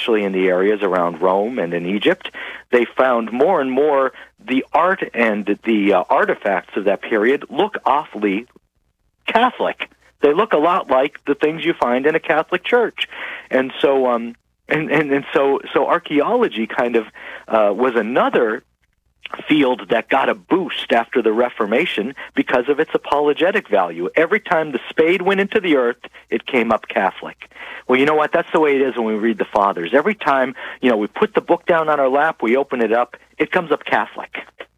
especially in the areas around Rome and in Egypt. They found more and more the art and the artifacts of that period look awfully Catholic. They look a lot like the things you find in a Catholic church. And so so archaeology kind of was another field that got a boost after the Reformation because of its apologetic value. Every time the spade went into the earth, it came up Catholic. Well, you know what? That's the way it is when we read the Fathers. Every time, we put the book down on our lap, we open it up, it comes up Catholic.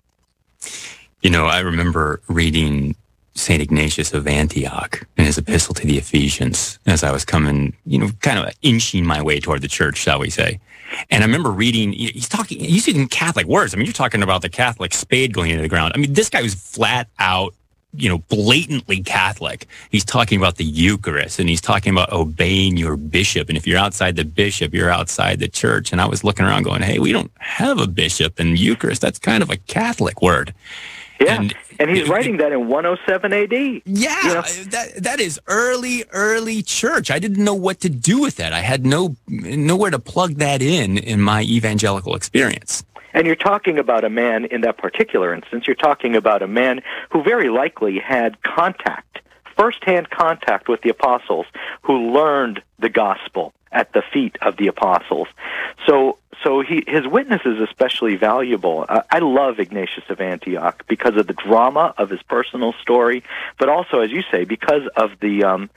I remember reading St. Ignatius of Antioch in his epistle to the Ephesians as I was coming, kind of inching my way toward the church, shall we say. And I remember reading, he's using Catholic words. I mean, you're talking about the Catholic spade going into the ground. I mean, this guy was flat out, blatantly Catholic. He's talking about the Eucharist, and he's talking about obeying your bishop. And if you're outside the bishop, you're outside the church. And I was looking around going, hey, we don't have a bishop in Eucharist. That's kind of a Catholic word. Yeah, and he's writing that in 107 A.D. Yeah, that is early church. I didn't know what to do with that. I had nowhere to plug that in my evangelical experience. And you're talking about a man, in that particular instance, you're talking about a man who very likely had first-hand contact with the apostles, who learned the gospel at the feet of the apostles. So his witness is especially valuable. I love Ignatius of Antioch because of the drama of his personal story, but also, as you say, because of the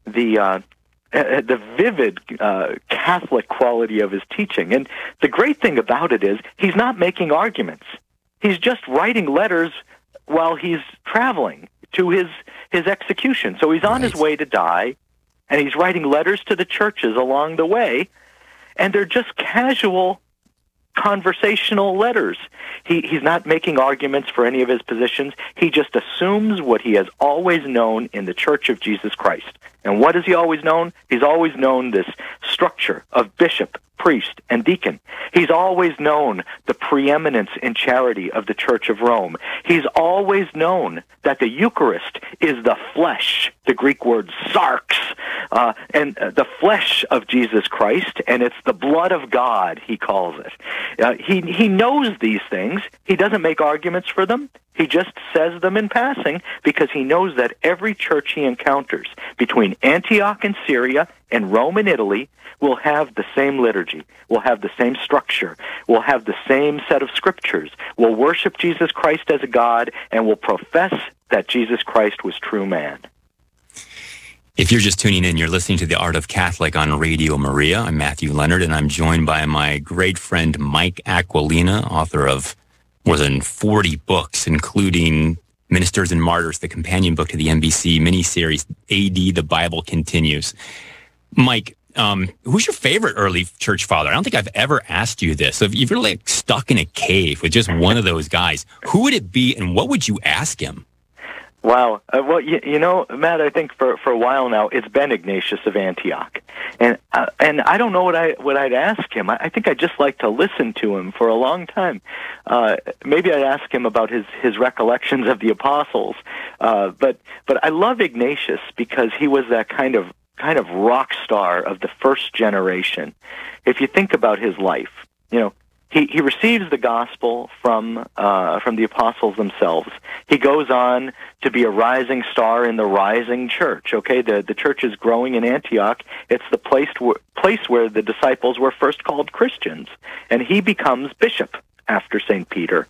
vivid Catholic quality of his teaching. And the great thing about it is he's not making arguments. He's just writing letters while he's traveling to his execution. So he's on his way to die, and he's writing letters to the churches along the way, and they're just casual conversational letters. He's not making arguments for any of his positions. He just assumes what he has always known in the Church of Jesus Christ. And what has he always known? He's always known this structure of bishop, priest, and deacon. He's always known the preeminence in charity of the Church of Rome. He's always known that the Eucharist is the flesh, the Greek word sarx, and the flesh of Jesus Christ, and it's the blood of God, he calls it. He knows these things. He doesn't make arguments for them. He just says them in passing because he knows that every church he encounters between Antioch and Syria and Rome and Italy will have the same liturgy, will have the same structure, will have the same set of scriptures, will worship Jesus Christ as a God, and will profess that Jesus Christ was true man. If you're just tuning in, you're listening to The Art of Catholic on Radio Maria. I'm Matthew Leonard, and I'm joined by my great friend Mike Aquilina, author of more than 40 books, including Ministers and Martyrs, the companion book to the NBC miniseries AD, The Bible Continues. Mike, who's your favorite early church father? I don't think I've ever asked you this. So if you're like stuck in a cave with just one of those guys, who would it be and what would you ask him? Wow. Well, Matt, I think for a while now it's been Ignatius of Antioch, and I don't know what I'd ask him. I think I'd just like to listen to him for a long time. Maybe I'd ask him about his recollections of the apostles. But I love Ignatius because he was that kind of rock star of the first generation. If you think about his life, he receives the gospel from the apostles themselves. He goes on to be a rising star in the rising church. Okay, the church is growing in Antioch. It's the place where the disciples were first called Christians, and he becomes bishop after St. Peter.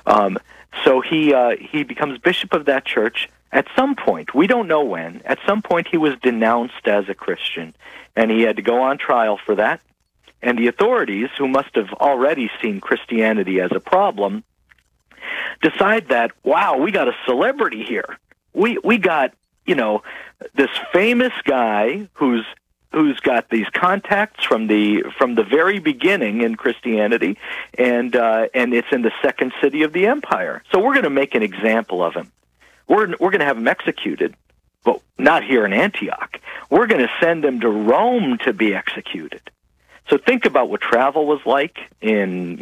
So he becomes bishop of that church. At some point, we don't know when, at some point he was denounced as a Christian, and he had to go on trial for that. And the authorities, who must have already seen Christianity as a problem, decide that, wow, we got a celebrity here. We got, this famous guy who's got these contacts from the very beginning in Christianity, and it's in the second city of the empire. So we're going to make an example of him. We're going to have him executed, but not here in Antioch. We're going to send him to Rome to be executed. So think about what travel was like in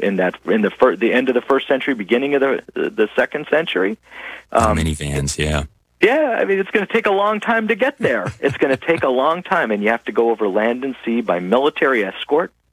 the end of the first century, beginning of the second century. Minivans, yeah. Yeah, I mean, it's going to take a long time to get there. It's going to take a long time, and you have to go over land and sea by military escort.